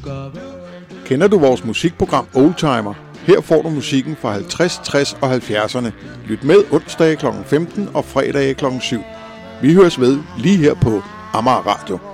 Kender du vores musikprogram Oldtimer? Her får du musikken fra 50, 60 og 70'erne. Lyt med onsdage kl. 15 og fredage kl. 7. Vi høres ved lige her på Amager Radio.